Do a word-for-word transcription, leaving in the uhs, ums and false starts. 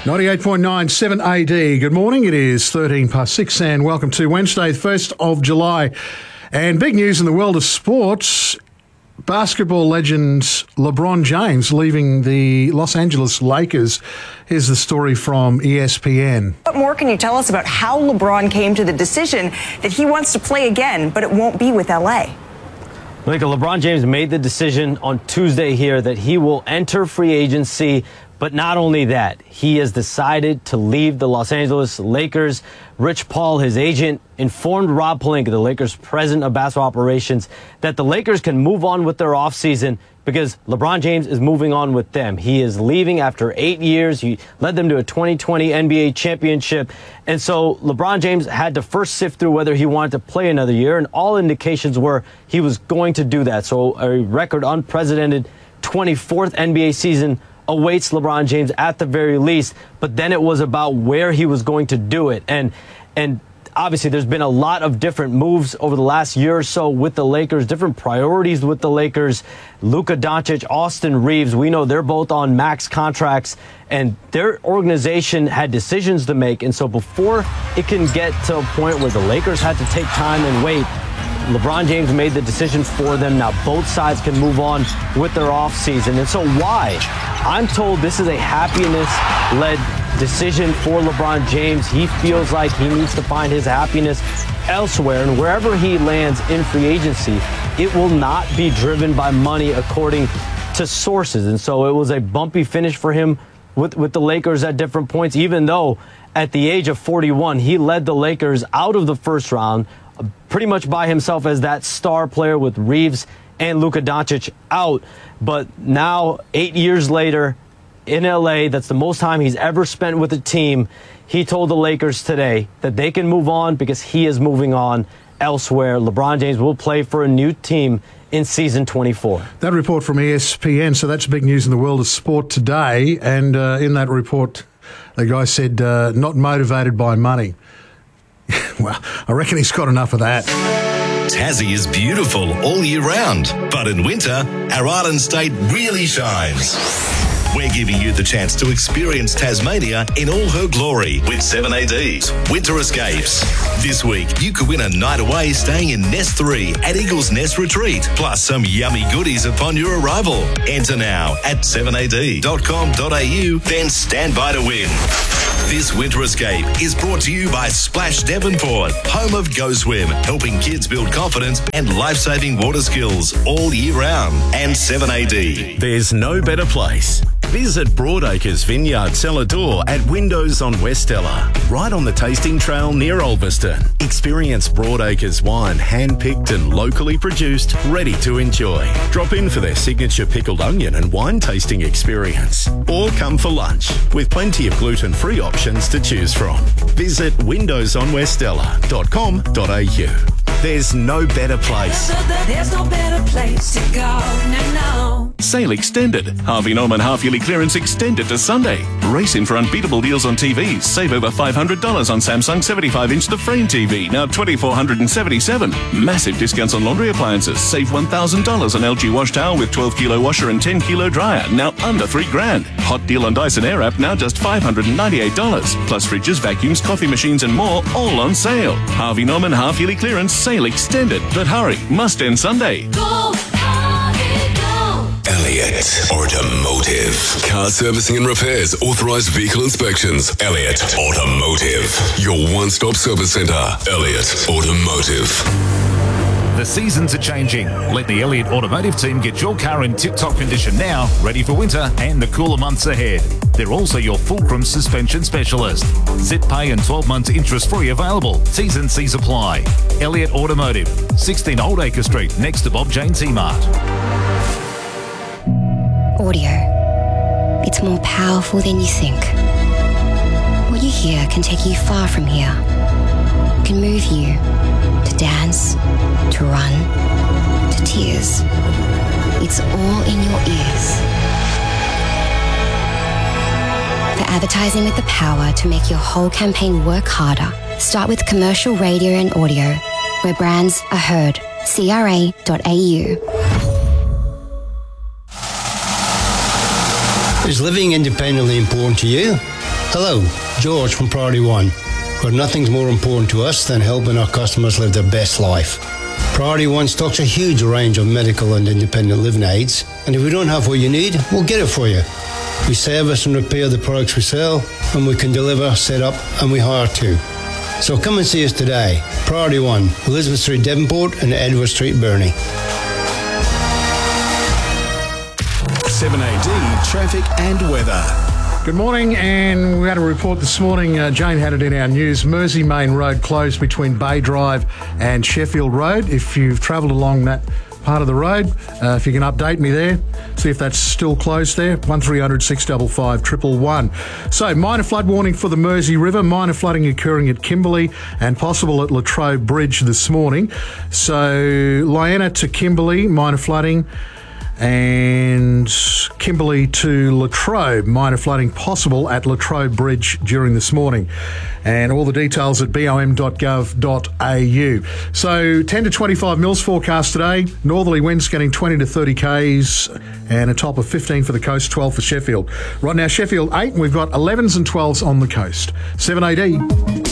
ninety-eight point nine seven A D. Good morning. It is thirteen past six and welcome to Wednesday, first of July. And big news in the world of sports. Basketball legend LeBron James leaving the Los Angeles Lakers. Here's the story from E S P N. What more can you tell us about how LeBron came to the decision that he wants to play again, but it won't be with L A? Malika, LeBron James made the decision on Tuesday here that he will enter free agency. But not only that, he has decided to leave the Los Angeles Lakers. Rich Paul, his agent, informed Rob Pelinka, the Lakers' president of basketball operations, that the Lakers can move on with their offseason because LeBron James is moving on with them. He is leaving after eight years. He led them to a twenty twenty N B A championship. And so LeBron James had to first sift through whether he wanted to play another year, and all indications were he was going to do that. So a record unprecedented twenty-fourth N B A season awaits LeBron James at the very least, but then it was about where he was going to do it. And and obviously there's been a lot of different moves over the last year or so with the Lakers, different priorities with the Lakers. Luka Doncic, Austin Reeves, we know they're both on max contracts, and their organization had decisions to make. And so before it can get to a point where the Lakers had to take time and wait, LeBron James made the decision for them. Now both sides can move on with their offseason. And so why? I'm told this is a happiness-led decision for LeBron James. He feels like he needs to find his happiness elsewhere. And wherever he lands in free agency, it will not be driven by money according to sources. And so it was a bumpy finish for him with, with the Lakers at different points, even though at the age of forty-one, he led the Lakers out of the first round pretty much by himself as that star player with Reeves and Luka Doncic out. But now, eight years later, in L A, that's the most time he's ever spent with a team. He told the Lakers today that they can move on because he is moving on elsewhere. LeBron James will play for a new team in season twenty-four. That report from E S P N, so that's big news in the world of sport today. And uh, in that report, the guy said, uh, not motivated by money. Well, I reckon he's got enough of that. Tassie is beautiful all year round, but in winter, our island state really shines. We're giving you the chance to experience Tasmania in all her glory with seven A D's Winter Escapes. This week, you could win a night away staying in Nest three at Eagle's Nest Retreat, plus some yummy goodies upon your arrival. Enter now at seven A D dot com dot A U, then stand by to win. This Winter Escape is brought to you by Splash Devonport, home of Go Swim, helping kids build confidence and life-saving water skills all year round. And seven A D. There's no better place. Visit Broadacres Vineyard Cellar Door at Windows on Westella, right on the tasting trail near Ulverston. Experience Broadacres wine, hand-picked and locally produced, ready to enjoy. Drop in for their signature pickled onion and wine tasting experience. Or come for lunch, with plenty of gluten-free options to choose from. Visit windows on westella dot com dot A U. There's no better place. There's no better place to go. No, no. Sale extended. Harvey Norman half-yearly clearance extended to Sunday. Race in for unbeatable deals on T Vs. Save over five hundred dollars on Samsung seventy-five inch The Frame T V, now two thousand four hundred seventy-seven dollars. Massive discounts on laundry appliances. Save one thousand dollars on L G wash towel with twelve kilo washer and ten kilo dryer, now under three grand. Hot deal on Dyson Airwrap, now just five hundred ninety-eight dollars. Plus fridges, vacuums, coffee machines and more, all on sale. Harvey Norman half-yearly clearance sale extended. But hurry, must end Sunday. Go, Harvey, go. Elliott Automotive. Car servicing and repairs, authorised vehicle inspections. Elliott Automotive. Your one-stop service centre. Elliott Automotive. The seasons are changing. Let the Elliott Automotive team get your car in tip-top condition now, ready for winter and the cooler months ahead. They're also your fulcrum suspension specialist. Zip pay and twelve months interest-free available. T's and C's apply. Elliott Automotive, sixteen Old Acre Street, next to Bob Jane T-Mart. Audio. It's more powerful than you think. What you hear can take you far from here. It can move you to dance, to run, to tears. It's all in your ears. For advertising with the power to make your whole campaign work harder, start with commercial radio and audio, where brands are heard. C R A dot A U. Is living independently important to you? Hello, George from Priority One, where nothing's more important to us than helping our customers live their best life. Priority One stocks a huge range of medical and independent living aids, and if we don't have what you need, we'll get it for you. We service and repair the products we sell, and we can deliver, set up, and we hire too. So come and see us today. Priority One, Elizabeth Street, Devonport, and Edward Street, Burnie. seven A D traffic and weather. Good morning, and we had a report this morning. Uh, Jane had it in our news. Mersey Main Road closed between Bay Drive and Sheffield Road. If you've travelled along that part of the road, uh, if you can update me there, see if that's still closed there. one three hundred six five five one one one. So, minor flood warning for the Mersey River. Minor flooding occurring at Kimberley and possible at Latrobe Bridge this morning. So, Lyanna to Kimberley, minor flooding. And Kimberley to Latrobe, minor flooding possible at Latrobe Bridge during this morning. And all the details at b o m dot gov dot a u. So ten to twenty-five mils forecast today. Northerly winds getting twenty to thirty k's and a top of fifteen for the coast, twelve for Sheffield. Right now, Sheffield eight, and we've got elevens and twelves on the coast. seven A D.